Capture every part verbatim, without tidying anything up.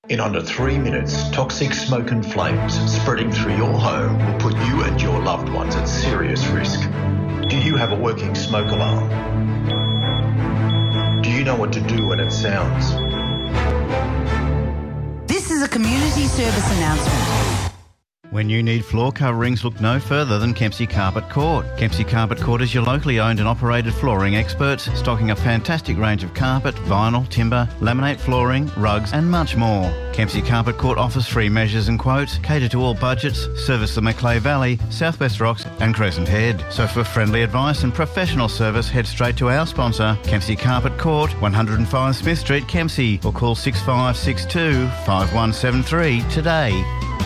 In under three minutes, toxic smoke and flames spreading through your home will put you and your loved ones at serious risk. Do you have a working smoke alarm? Do you know what to do when it sounds? This is a community service announcement. When you need floor coverings, look no further than Kempsey Carpet Court. Kempsey Carpet Court is your locally owned and operated flooring experts, stocking a fantastic range of carpet, vinyl, timber, laminate flooring, rugs and much more. Kempsey Carpet Court offers free measures and quotes, cater to all budgets, service the Macleay Valley, Southwest Rocks and Crescent Head. So for friendly advice and professional service, head straight to our sponsor, Kempsey Carpet Court, one oh five Smith Street, Kempsey, or call six five six two, five one seven three today.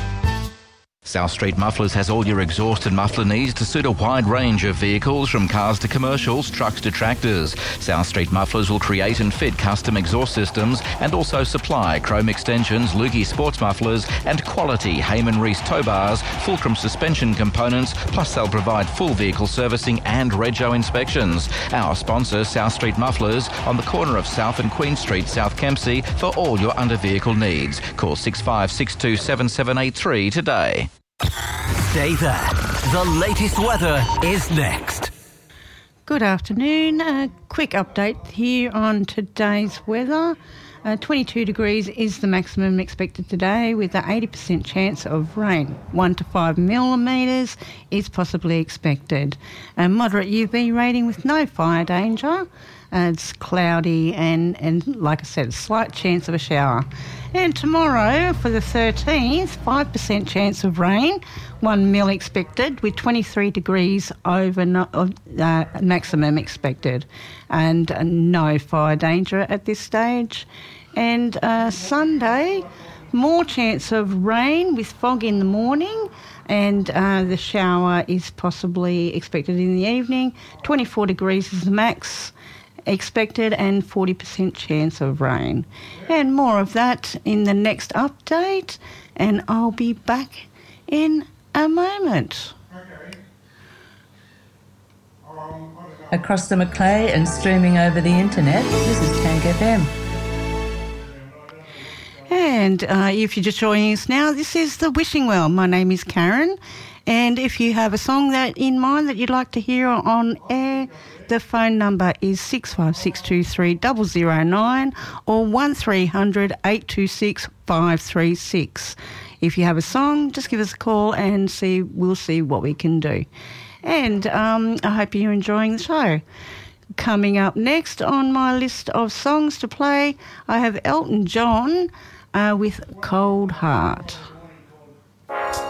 South Street Mufflers has all your exhaust and muffler needs to suit a wide range of vehicles, from cars to commercials, trucks to tractors. South Street Mufflers will create and fit custom exhaust systems and also supply chrome extensions, Lukey sports mufflers and quality Heyman Reese tow bars, Fulcrum suspension components, plus they'll provide full vehicle servicing and rego inspections. Our sponsor, South Street Mufflers, on the corner of South and Queen Street, South Kempsey, for all your under-vehicle needs. Call six five six two, seven seven eight three today. Stay there. The latest weather is next. Good afternoon. A quick update here on today's weather. Uh, twenty-two degrees is the maximum expected today, with an eighty percent chance of rain. one to five millimetres is possibly expected. A moderate U V rating with no fire danger. Uh, it's cloudy and, and, like I said, a slight chance of a shower. And tomorrow, for the thirteenth, five percent chance of rain, one mil expected, with twenty-three degrees over no, uh, maximum expected, and uh, no fire danger at this stage. And uh, Sunday, more chance of rain with fog in the morning, and uh, the shower is possibly expected in the evening. twenty-four degrees is the max expected, and forty percent chance of rain. And more of that in the next update, and I'll be back in a moment. Across the Macleay and streaming over the internet, this is Tank F M. And uh, if you're just joining us now, this is The Wishing Well. My name is Karen, and if you have a song that in mind that you'd like to hear on air, the phone number is six five six two three zero zero nine or one three hundred eight two six five three six. If you have a song, just give us a call and see. We'll see what we can do. And um, I hope you're enjoying the show. Coming up next on my list of songs to play, I have Elton John uh, with Cold Heart.